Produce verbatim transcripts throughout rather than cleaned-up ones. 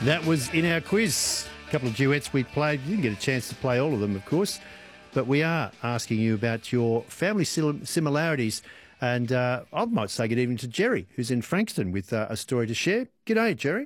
That was in our quiz. A couple of duets we played. You didn't get a chance to play all of them, of course, but we are asking you about your family sim- similarities. And uh, I might say good evening to Jerry, who's in Frankston with uh, a story to share. G'day, Jerry.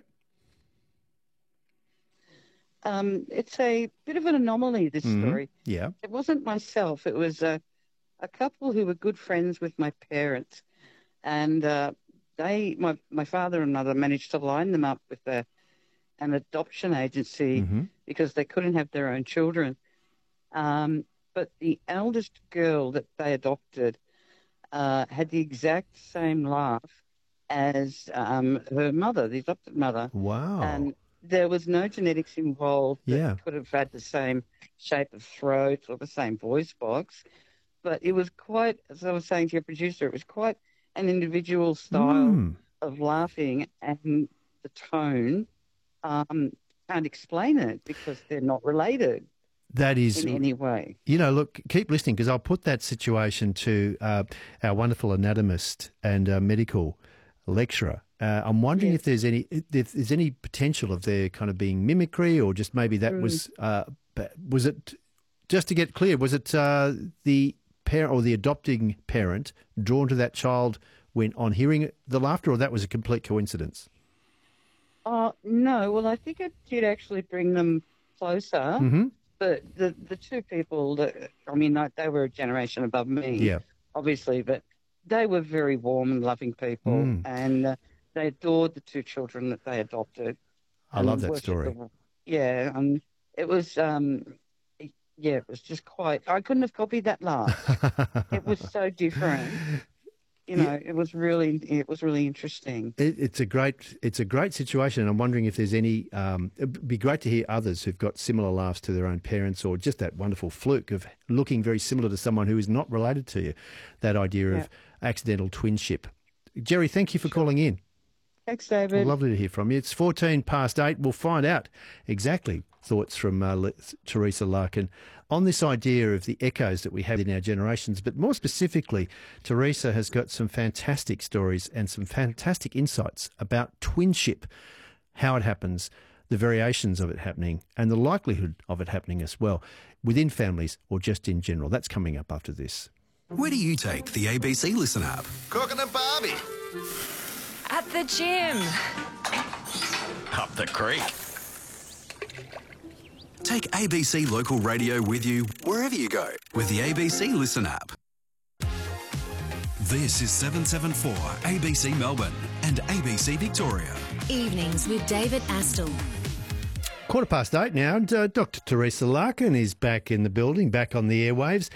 Um, it's a bit of an anomaly, this Mm-hmm. story. Yeah. It wasn't myself. It was a, a couple who were good friends with my parents. And uh, they, my, my father and mother managed to line them up with a, an adoption agency Mm-hmm. because they couldn't have their own children. Um, but the eldest girl that they adopted uh, had the exact same laugh as um, her mother, the adopted mother. Wow. And there was no genetics involved that Yeah. could have had the same shape of throat or the same voice box. But it was quite, as I was saying to your producer, it was quite an individual style Mm. of laughing, and the tone um, can't explain it because they're not related That is, in any way. you know, look, keep listening because I'll put that situation to uh, our wonderful anatomist and uh, medical lecturer. Uh, I'm wondering Yes. if there's any if there's any potential of there kind of being mimicry, or just maybe that Mm. was uh, was it just to get clear, was it uh, the parent or the adopting parent drawn to that child when on hearing the laughter, or that was a complete coincidence? Oh, no. Well, I think it did actually bring them closer. Mm-hmm. But the, the two people that, I mean, like, they were a generation above me, Yeah. obviously, but they were very warm and loving people, Mm. and uh, they adored the two children that they adopted. I and love that worshipped story. the- yeah, and it was, um, yeah, it was just quite, I couldn't have copied that laugh. It was so different. You know, it was really, it was really interesting. It, it's a great, it's a great situation, and I'm wondering if there's any. Um, it'd be great to hear others who've got similar laughs to their own parents, or just that wonderful fluke of looking very similar to someone who is not related to you. That idea Yeah. of accidental twinship. Jerry, thank you for calling in. Thanks, David. Lovely to hear from you. It's fourteen past eight. We'll find out exactly thoughts from uh, Le- Teresa Larkin on this idea of the echoes that we have in our generations. But more specifically, Teresa has got some fantastic stories and some fantastic insights about twinship, how it happens, the variations of it happening, and the likelihood of it happening as well, within families or just in general. That's coming up after this. Where do you take the A B C Listen app? Cooking a Barbie. At the gym. Up the creek. Take A B C Local Radio with you wherever you go with the A B C Listen app. This is seven seven four A B C Melbourne and A B C Victoria. Evenings with David Astle. Quarter past eight now, and uh, Doctor Teresa Larkin is back in the building, back on the airwaves.